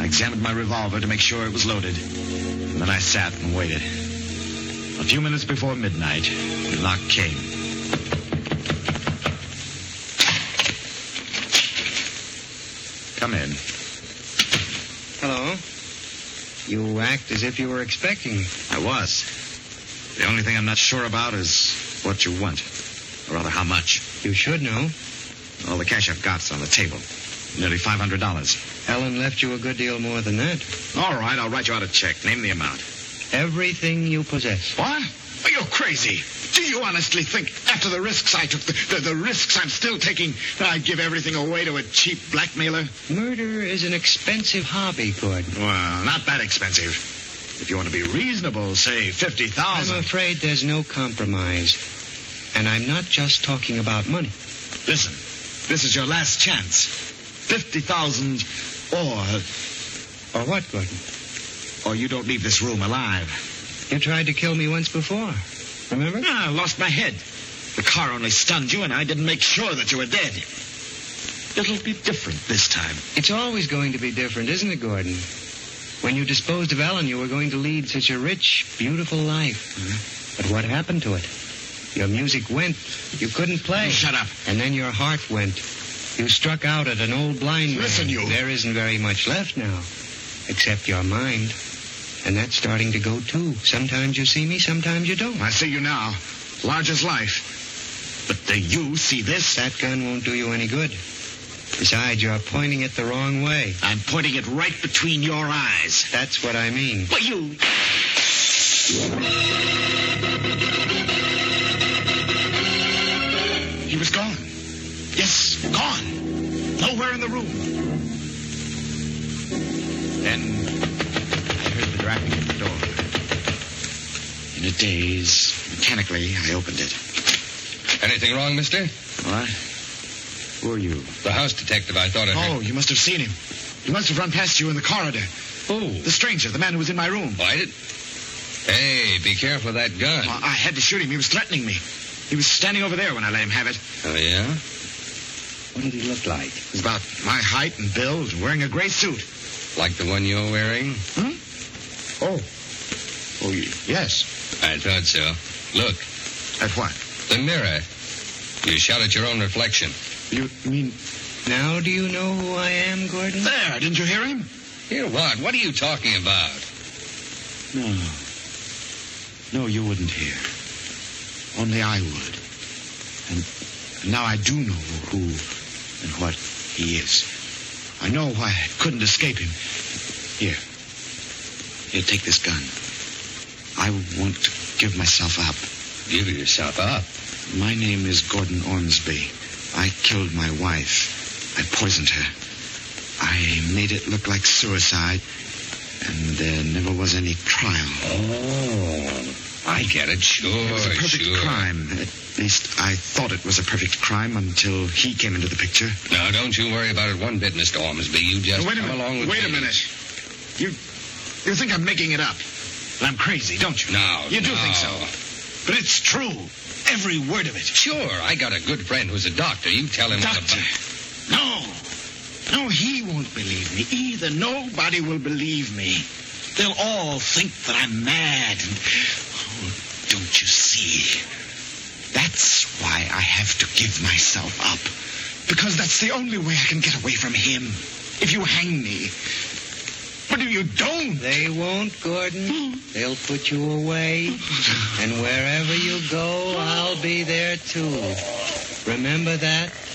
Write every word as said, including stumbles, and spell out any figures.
examined my revolver to make sure it was loaded. And then I sat and waited. A few minutes before midnight, the knock came. Come in. Hello. You act as if you were expecting me. I was. The only thing I'm not sure about is what you want. Or rather, how much. You should know. All the cash I've got's on the table. Nearly five hundred dollars. Helen left you a good deal more than that. All right, I'll write you out a check. Name the amount. Everything you possess. What? Are you crazy? Do you honestly think, after the risks I took, the, the, the risks I'm still taking, that I'd give everything away to a cheap blackmailer? Murder is an expensive hobby, Gordon. Well, not that expensive. If you want to be reasonable, say fifty thousand dollars. I'm afraid there's no compromise. And I'm not just talking about money. Listen, this is your last chance. fifty thousand dollars or... Or what, Gordon? Or you don't leave this room alive. You tried to kill me once before. Remember? Ah, I lost my head. The car only stunned you, and I didn't make sure that you were dead. It'll be different this time. It's always going to be different, isn't it, Gordon? When you disposed of Ellen, you were going to lead such a rich, beautiful life. Mm-hmm. But what happened to it? Your music went. You couldn't play. Oh, shut up. And then your heart went. You struck out at an old blind man. Listen, you. There isn't very much left now, except your mind. And that's starting to go, too. Sometimes you see me, sometimes you don't. I see you now. Large as life. But do you see this? That gun won't do you any good. Besides, you're pointing it the wrong way. I'm pointing it right between your eyes. That's what I mean. But you... He was gone. Yes, gone. Nowhere in the room. Then I heard the rapping at the door. In a daze, mechanically, I opened it. Anything wrong, mister? What? Who are you? The house detective I thought I heard. Oh, you must have seen him. He must have run past you in the corridor. Who? The stranger, the man who was in my room. Oh, I did. Hey, be careful of that gun. Well, I had to shoot him. He was threatening me. He was standing over there when I let him have it. Oh, yeah? What did he look like? He was about my height and build, and wearing a gray suit. Like the one you're wearing? Hmm? Oh. Oh, yes. I thought so. Look. At what? The mirror. You shot at your own reflection. You mean... Now do you know who I am, Gordon? There, didn't you hear him? Hear what? What are you talking about? No. No, you wouldn't hear. Only I would. And, and now I do know who and what he is. I know why I couldn't escape him. Here. Here, take this gun. I won't give myself up. Give yourself up? My name is Gordon Ormsby. I killed my wife. I poisoned her. I made it look like suicide, and there never was any trial. Oh, I get it. Sure, It was a perfect sure. crime. At least I thought it was a perfect crime until he came into the picture. Now, don't you worry about it one bit, Mister Ormsby. You just Wait a come minute. along with Wait me. a minute. You, you think I'm making it up? That I'm crazy, don't you? No, You do no. think so. But it's true. Every word of it. Sure, I got a good friend who's a doctor. You tell him Doctor. what No. No, he won't believe me either. Nobody will believe me. They'll all think that I'm mad. And, oh, don't you see? That's why I have to give myself up. Because that's the only way I can get away from him. If you hang me. But if you don't... They won't, Gordon. They'll put you away. And wherever you go, I'll be there, too. Remember that?